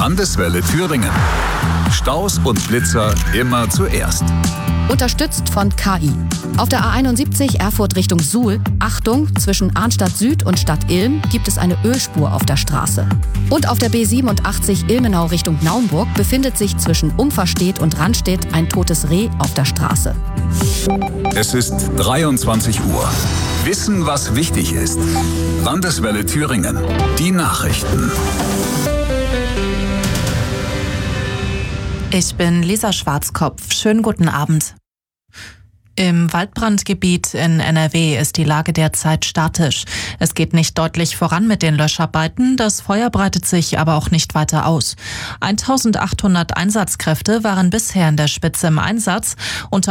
Landeswelle Thüringen. Staus und Blitzer immer zuerst. Unterstützt von KI. Auf der A71 Erfurt Richtung Suhl, Achtung, zwischen Arnstadt Süd und Stadt Ilm gibt es eine Ölspur auf der Straße. Und auf der B87 Ilmenau Richtung Naumburg befindet sich zwischen Umverstedt und Rannstedt ein totes Reh auf der Straße. Es ist 23 Uhr. Wissen, was wichtig ist. Landeswelle Thüringen. Die Nachrichten. Ich bin Lisa Schwarzkopf. Schönen guten Abend. Im Waldbrandgebiet in NRW ist die Lage derzeit statisch. Es geht nicht deutlich voran mit den Löscharbeiten, das Feuer breitet sich aber auch nicht weiter aus. 1800 Einsatzkräfte waren bisher in der Spitze im Einsatz, unter